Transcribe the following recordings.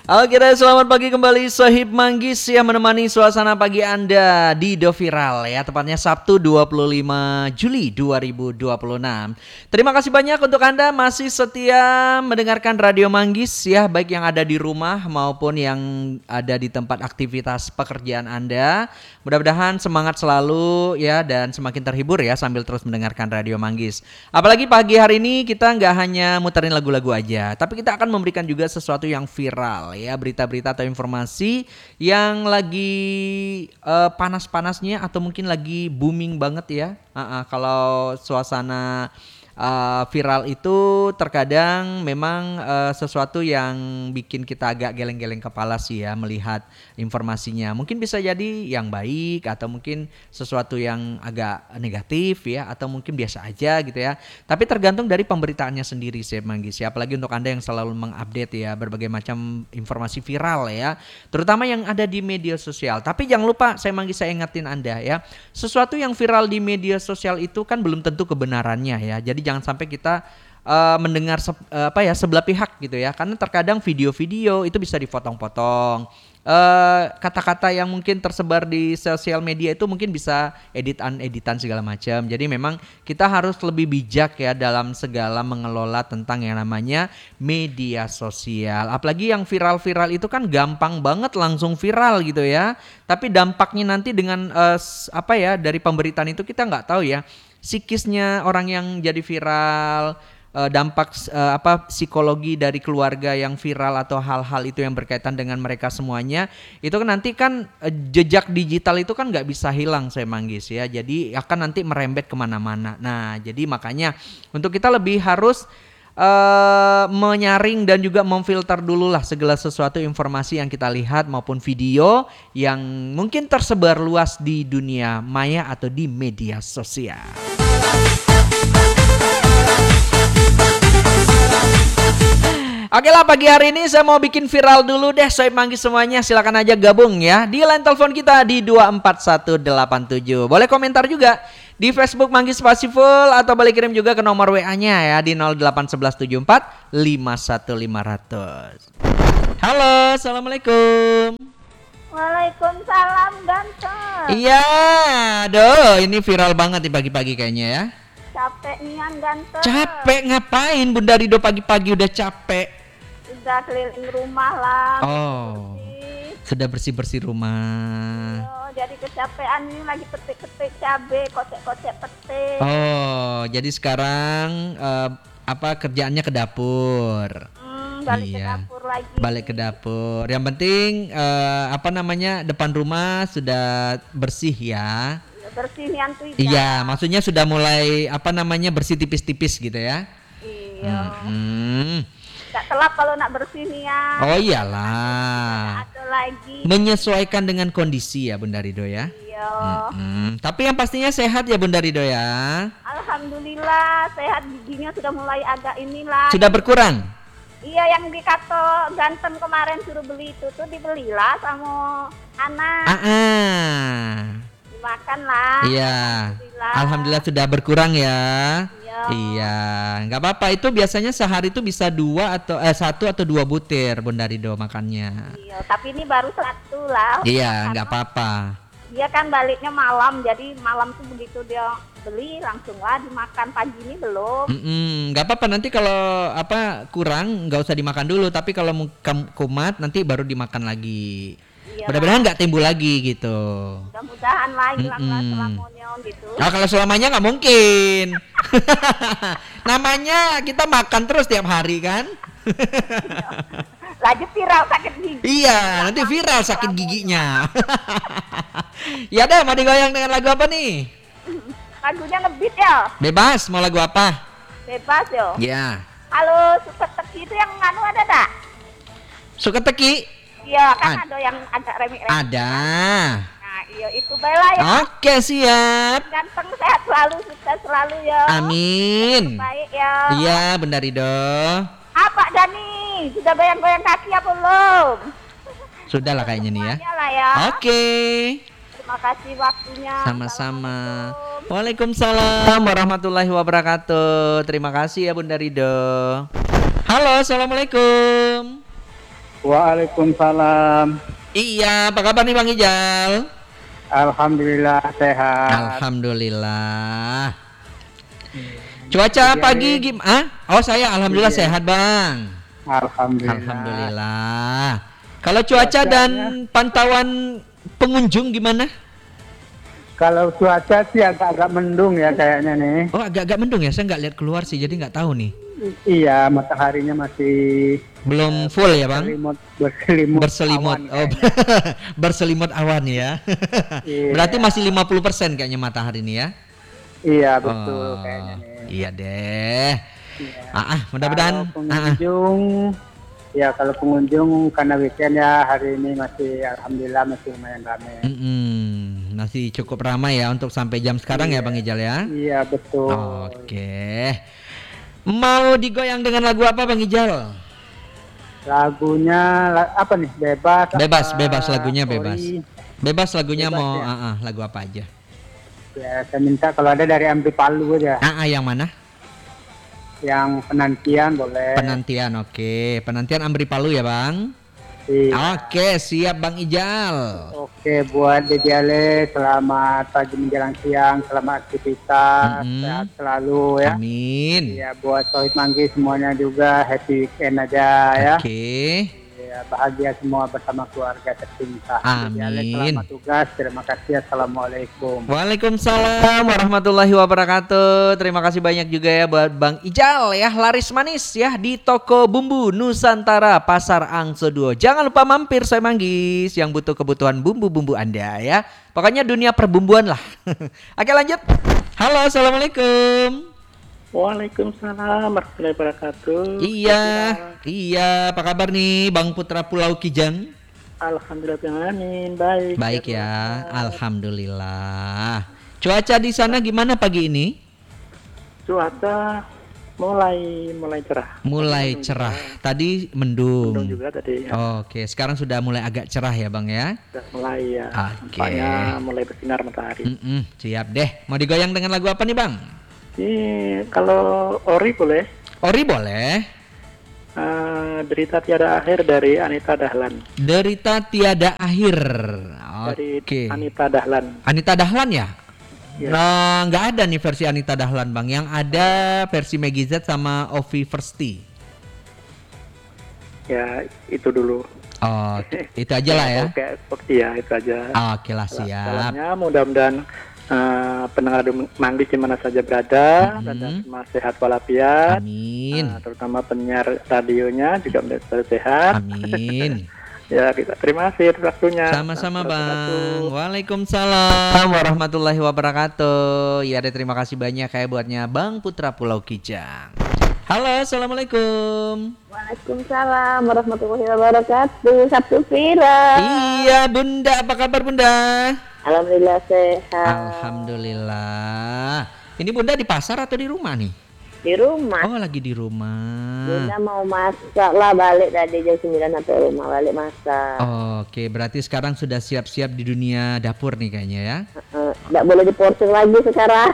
Oke deh, selamat pagi kembali Sohib Manggis yang menemani suasana pagi Anda di Do Viral ya. Tepatnya Sabtu 25 Juli 2026. Terima kasih banyak untuk Anda masih setia mendengarkan Radio Manggis ya, baik yang ada di rumah maupun yang ada di tempat aktivitas pekerjaan Anda. Mudah-mudahan semangat selalu ya dan semakin terhibur ya sambil terus mendengarkan Radio Manggis. Apalagi pagi hari ini kita nggak hanya muterin lagu-lagu aja, tapi kita akan memberikan juga sesuatu yang viral ya, berita-berita atau informasi yang lagi panas-panasnya atau mungkin lagi booming banget ya. Kalau suasana viral itu terkadang memang sesuatu yang bikin kita agak geleng-geleng kepala sih ya melihat informasinya. Mungkin bisa jadi yang baik atau mungkin sesuatu yang agak negatif ya, atau mungkin biasa aja gitu ya. Tapi tergantung dari pemberitaannya sendiri sih Manggis ya. Apalagi untuk Anda yang selalu mengupdate ya berbagai macam informasi viral ya, terutama yang ada di media sosial. Tapi jangan lupa saya ingetin Anda ya, sesuatu yang viral di media sosial itu kan belum tentu kebenarannya ya. Jadi jangan sampai kita mendengar sebelah pihak gitu ya, karena terkadang video-video itu bisa dipotong-potong. Kata-kata yang mungkin tersebar di sosial media itu mungkin bisa editan segala macam. Jadi memang kita harus lebih bijak ya dalam segala mengelola tentang yang namanya media sosial. Apalagi yang viral-viral itu kan gampang banget langsung viral gitu ya. Tapi dampaknya nanti dengan dari pemberitaan itu kita nggak tahu ya. Psikisnya orang yang jadi viral, dampak psikologi dari keluarga yang viral atau hal-hal itu yang berkaitan dengan mereka semuanya itu kan nanti kan jejak digital itu kan nggak bisa hilang saya Manggis ya, jadi akan nanti merembet kemana-mana. Nah jadi makanya untuk kita lebih harus menyaring dan juga memfilter dulu lah segala sesuatu informasi yang kita lihat maupun video yang mungkin tersebar luas di dunia maya atau di media sosial. Oke lah, pagi hari ini saya mau bikin viral dulu deh Sohib Manggis semuanya. Silakan aja gabung ya di line telepon kita di 24187. Boleh komentar juga di Facebook Manggis Pasiful atau boleh kirim juga ke nomor WA-nya ya di 08174 51500. Halo, assalamualaikum. Waalaikumsalam ganteng. Iya, aduh ini viral banget di pagi-pagi kayaknya ya. Capek nian ganteng. Capek ngapain Bunda Rido pagi-pagi udah capek? Udah keliling rumah lah. Oh, sudah bersih-bersih rumah. Jadi kecapean ini lagi petik-petik cabe, kocek-kocek petik. Oh, jadi sekarang kerjaannya ke dapur. Balik ke dapur lagi. Balik ke dapur. Yang penting depan rumah sudah bersih ya. Bersih nian tuh. Iya, maksudnya sudah mulai bersih tipis-tipis gitu ya. Iya. Gak telat kalau nak bersih nian. Oh iyalah. Ada lagi. Menyesuaikan dengan kondisi ya Bunda Rido ya. Iya. Tapi yang pastinya sehat ya Bunda Rido ya. Alhamdulillah sehat, giginya sudah mulai agak inilah. Sudah berkurang? Iya, yang di Kato Ganteng kemarin suruh beli itu tuh dibelilah sama anak. Dimakan lah. Iya. Alhamdulillah sudah berkurang ya. Iya, nggak apa-apa. Itu biasanya sehari itu bisa 1 atau 2 butir Bunda Rido makannya. Iya, tapi ini baru 1 lah. Iya, nggak apa-apa. Dia kan baliknya malam, jadi malam tuh begitu dia beli langsung lah dimakan. Pagi ini belum. Nggak apa-apa, nanti kalau kurang nggak usah dimakan dulu, tapi kalau kumat nanti baru dimakan lagi. Iya. Mudah-mudahan nggak timbul lagi gitu. Mudah-mudahan lah hilanglah selamanya gitu. Nah, kalau selamanya nggak mungkin. Namanya kita makan terus tiap hari kan. Lagi viral sakit gigi. Iya, nanti viral sakit giginya. Ya deh, mau digoyang dengan lagu apa nih? Lagunya ngebeat ya. Bebas, mau lagu apa? Bebas yo. Ya. Halo, suka teki itu yang ada tak? Suka teki? Iya, kan ada yang agak remik-remik. Ada. Nah, iya itu baiklah ya. Oke, siap. Ganteng, sehat selalu, sukses selalu ya. Amin. Baik ya. Iya, Bunda Rido. Pak Dani, sudah goyang-goyang kaki apa belum? Sudah lah kayaknya nih ya. Lah ya. Oke. Terima kasih waktunya. Sama-sama. Waalaikumsalam warahmatullahi wabarakatuh. Terima kasih ya Bunda Rido. Halo, assalamualaikum. Waalaikumsalam. Iya, apa kabar nih Bang Ijal? Alhamdulillah sehat. Alhamdulillah. Cuaca pagi gimana? Oh saya alhamdulillah Iya. sehat Bang. Alhamdulillah. Alhamdulillah. Kalau cuaca Cuacanya? dan pantauan pengunjung gimana? Kalau cuaca sih agak-agak mendung ya kayaknya nih. Oh agak-agak mendung ya, saya nggak lihat keluar sih, jadi nggak tahu nih. Iya, mataharinya masih Belum full ya Bang? berselimut. Berselimut. awan Oh, kayaknya. berselimut awan ya. Iya. Berarti masih 50% kayaknya matahari ini ya. Iya betul Oh, kayaknya nih. iya deh. Iya. Mudah-mudahan. Kalau pengunjung karena weekend ya hari ini masih alhamdulillah masih lumayan ramai. Masih cukup ramai ya untuk sampai jam sekarang ya Bang Ijal ya. Iya betul. Oke. Mau digoyang dengan lagu apa Bang Ijal? Lagunya apa nih? Bebas. Bebas apa lagunya bebas. Ori? Bebas lagunya Bebas mau ya? lagu apa aja? Ya, saya minta kalau ada dari Amri Palu aja. Yang mana? Yang penantian boleh. Penantian, oke. Penantian Amri Palu ya Bang? Iya. Oke, siap Bang Ijal. Oke, buat Dedi Ale, selamat pagi menjelang siang, selamat aktivitas, sehat selalu ya. Amin. Ya, buat Sohib Manggi semuanya juga happy weekend aja ya. Oke. Ya, bahagia semua bersama keluarga tercinta. Dedi Ale, Amin. selamat tugas, terima kasih, assalamualaikum. Waalaikumsalam warahmatullahi wabarakatuh. Terima kasih banyak juga ya buat Bang Ijal ya, laris manis ya di toko bumbu Nusantara Pasar Angso 2. Jangan lupa mampir saya Manggis yang butuh kebutuhan bumbu-bumbu Anda ya. Pokoknya dunia perbumbuan lah. Oke lanjut. Halo, assalamualaikum. Waalaikumsalam warahmatullahi wabarakatuh. Iya. Apa kabar nih Bang Putra Pulau Kijang? Alhamdulillah, baik. Baik ya, alhamdulillah. Cuaca di sana gimana pagi ini? Cuaca mulai cerah. Mulai cerah. Tadi mendung. Mendung juga tadi. Ya. Oke, sekarang sudah mulai agak cerah ya Bang ya. Sudah mulai ya. Oke. Nampaknya mulai bersinar matahari. Siap deh. Mau digoyang dengan lagu apa nih Bang? Kalau Ori boleh. Ori boleh. Derita Tiada Akhir dari Anita Dahlan. Derita Tiada Akhir. Dari Oke. Anita Dahlan. Anita Dahlan ya? Ya. Nah, nggak ada nih versi Anita Dahlan Bang. Yang ada versi Maggie Z sama Ovi Firsti. Ya, itu dulu. Oh, itu aja lah ya. Oke, ya itu aja. Oke lah, siap. Salamnya mudah-mudahan pendengar Manggis di mana saja berada dan semua sehat walafiat. Amin. Terutama penyiar radionya juga selalu sehat. Amin. Ya, kita terima kasih atas waktunya. Sama-sama Bang. Waalaikumsalam warahmatullahi wabarakatuh. Ya deh, terima kasih banyak ya buatnya Bang Putra Pulau Kijang. Halo, assalamualaikum. Waalaikumsalam warahmatullahi wabarakatuh. Sabtu Vira. Iya Bunda, apa kabar Bunda? Alhamdulillah sehat. Alhamdulillah. Ini Bunda di pasar atau di rumah nih? Di rumah. Oh lagi di rumah. Bunda mau masak lah, balik tadi jam 9 sampai rumah, balik masak. Oke, berarti sekarang sudah siap-siap di dunia dapur nih kayaknya ya. Nggak boleh diporsing lagi sekarang.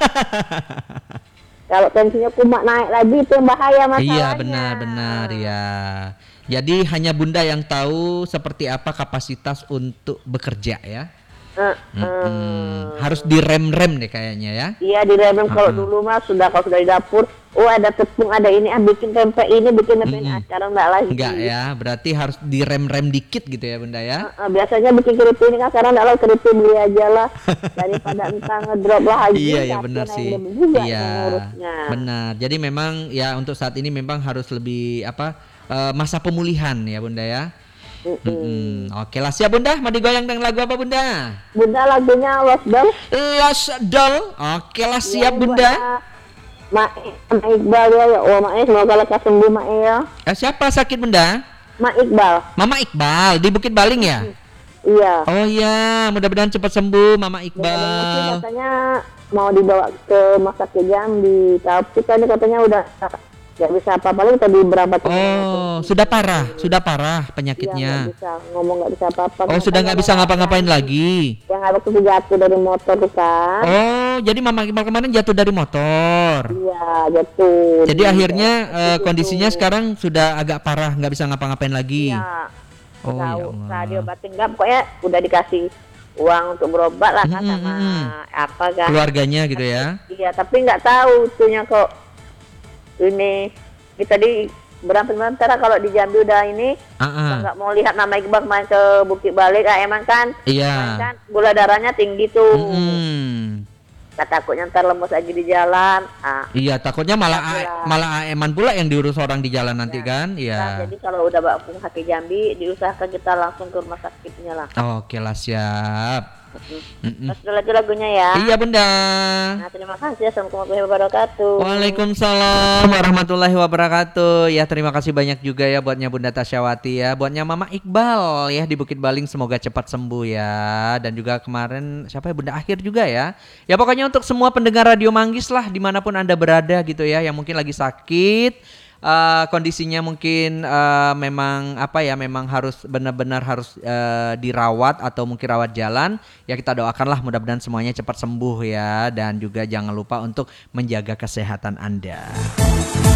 Kalau tensinya kumat naik lagi itu yang bahaya masalahnya. Iya benar ya. Jadi hanya Bunda yang tahu seperti apa kapasitas untuk bekerja ya. Harus direm-rem deh kayaknya ya. Iya direm kalau dulu mah kalau sudah di dapur, ada tepung, ada ini, bikin tempe ini, bikin tempe ini, sekarang enggak lagi. Enggak ya, berarti harus direm-rem dikit gitu ya Bunda ya. Biasanya bikin keripik ini kan sekarang enggak, keripik beli aja lah daripada entah ngedrop lagi. Iya ya benar sih. Iya ngurusnya. benar. Jadi memang ya untuk saat ini memang harus lebih masa pemulihan ya Bunda ya. Oke lah, siap Bunda. Mau digoyang dengan lagu apa Bunda? Bunda lagunya Lost Doll. Lost Doll. Oke lah, siap Bunda. Mak Iqbal ya. Mak semoga lekas sembuh Mak ya. Siapa sakit Bunda? Mak Iqbal. Mama Iqbal di Bukit Baling ya? Iya. Oh iya, mudah-mudahan cepat sembuh Mama Iqbal. Katanya mau dibawa ke Rumah Sakit Jambi, tapi kan katanya udah nggak bisa apa-apa lagi, tadi berapa? Oh, sudah parah penyakitnya. Nggak bisa ngomong, nggak bisa apa-apa. Oh, sudah nggak bisa ngapa-ngapain lagi. Yang waktu jatuh dari motor tuh kan. Oh, jadi Mama Iqbal kemarin jatuh dari motor. Iya, jatuh. Jadi akhirnya kondisinya sekarang sudah agak parah, nggak bisa ngapa-ngapain lagi. Iya. Oh ya Tahu, Allah. tadi obatin enggak, pokoknya udah dikasih uang untuk berobat lah kan sama apa kan. Keluarganya gitu ya. Iya, tapi nggak tahu itunya kok ini kita di sementara kalau di Jambi udah ini nggak mau lihat nama Iqbal main ke Bukit Balik, emang kan. Iya. Kan gula darahnya tinggi tuh. Takutnya ntar lemes lagi di jalan. Iya, takutnya malah eman pula yang diurus orang di jalan nanti kan. Iya. Nah, jadi kalau udah bawa ke Jambi, diusahakan kita langsung ke rumah sakitnya lah. Oke lah, siap. Terus lagi lagunya ya. Iya Bunda. Nah, terima kasih. Assalamualaikum warahmatullahi wabarakatuh. Waalaikumsalam warahmatullahi wabarakatuh. Ya, terima kasih banyak juga ya buatnya Bunda Tasyawati ya, buatnya Mama Iqbal ya di Bukit Baling, semoga cepat sembuh ya. Dan juga kemarin siapa ya, Bunda Akhir juga ya. Ya pokoknya untuk semua pendengar Radio Manggis lah dimanapun Anda berada gitu ya, yang mungkin lagi sakit. Kondisinya mungkin memang memang harus benar-benar harus dirawat atau mungkin rawat jalan ya, kita doakanlah mudah-mudahan semuanya cepat sembuh ya, dan juga jangan lupa untuk menjaga kesehatan Anda.